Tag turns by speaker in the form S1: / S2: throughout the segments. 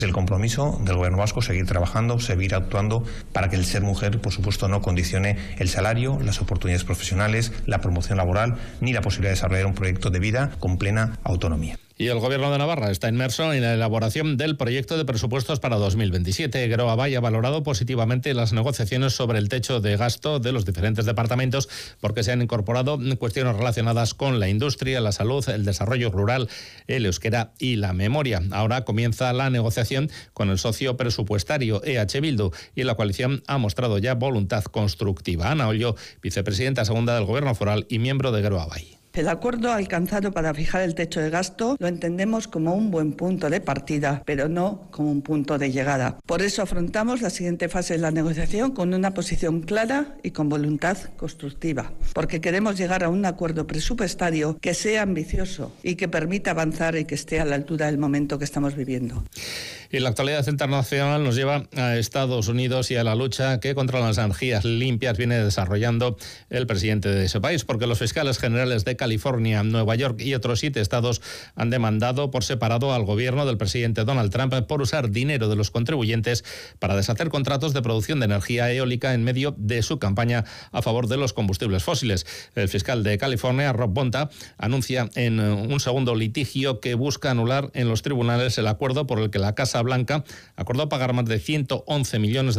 S1: El compromiso del Gobierno vasco, seguir trabajando, seguir actuando para que el ser mujer, por supuesto, no condicione el salario, las oportunidades profesionales, la promoción laboral, ni la posibilidad de desarrollar un proyecto de vida con plena autonomía.
S2: Y el Gobierno de Navarra está inmerso en la elaboración del proyecto de presupuestos para 2027. Geroa Bai ha valorado positivamente las negociaciones sobre el techo de gasto de los diferentes departamentos porque se han incorporado cuestiones relacionadas con la industria, la salud, el desarrollo rural, el euskera y la memoria. Ahora comienza la negociación con el socio presupuestario EH Bildu y la coalición ha mostrado ya voluntad constructiva. Ana Ollo, vicepresidenta segunda del Gobierno foral y miembro de Geroa Bai.
S3: El acuerdo alcanzado para fijar el techo de gasto lo entendemos como un buen punto de partida, pero no como un punto de llegada. Por eso afrontamos la siguiente fase de la negociación con una posición clara y con voluntad constructiva, porque queremos llegar a un acuerdo presupuestario que sea ambicioso y que permita avanzar y que esté a la altura del momento que estamos viviendo.
S2: Y la actualidad internacional nos lleva a Estados Unidos y a la lucha que contra las energías limpias viene desarrollando el presidente de ese país, porque los fiscales generales de California, Nueva York y otros 7 estados han demandado por separado al gobierno del presidente Donald Trump por usar dinero de los contribuyentes para deshacer contratos de producción de energía eólica en medio de su campaña a favor de los combustibles fósiles. El fiscal de California, Rob Bonta, anuncia en un segundo litigio que busca anular en los tribunales el acuerdo por el que la Casa Blanca acordó pagar más de $111 millones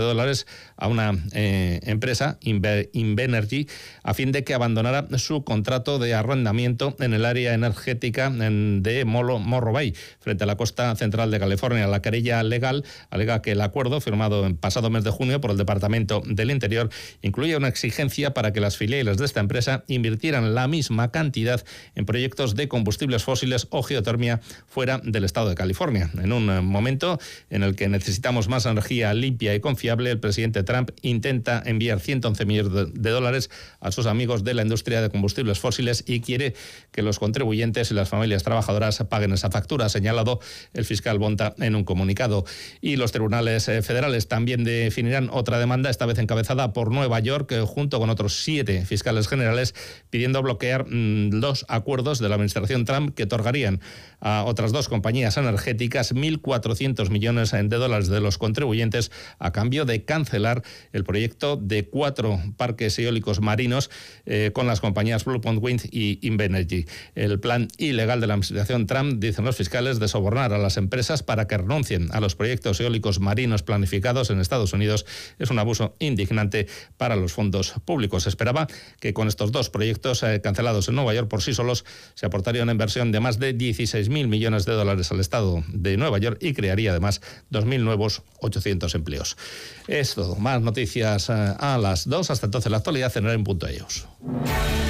S2: a una empresa, Invenergy, a fin de que abandonara su contrato de arrendamiento en el área energética de Morro Bay, frente a la costa central de California. La querella legal alega que el acuerdo, firmado en pasado mes de junio por el Departamento del Interior, incluye una exigencia para que las filiales de esta empresa invirtieran la misma cantidad en proyectos de combustibles fósiles o geotermia fuera del estado de California. En un momento en el que necesitamos más energía limpia y confiable, el presidente Trump intenta enviar $111 millones a sus amigos de la industria de combustibles fósiles y quiere que los contribuyentes y las familias trabajadoras paguen esa factura, ha señalado el fiscal Bonta en un comunicado. Y los tribunales federales también definirán otra demanda, esta vez encabezada por Nueva York, junto con otros 7 fiscales generales, pidiendo bloquear 2 acuerdos de la administración Trump que otorgarían a otras 2 compañías energéticas $1.400 millones de los contribuyentes a cambio de cancelar el proyecto de 4 parques eólicos marinos con las compañías Blue Point Wind y Invenergy. El plan ilegal de la administración Trump, dicen los fiscales, de sobornar a las empresas para que renuncien a los proyectos eólicos marinos planificados en Estados Unidos es un abuso indignante para los fondos públicos. Se esperaba que con estos 2 proyectos cancelados en Nueva York por sí solos se aportaría una inversión de más de $16.000 millones al Estado de Nueva York y crearía además 2.000 nuevos 800 empleos. Es todo. Más noticias a las 2. Hasta entonces la actualidad en el punto ellos.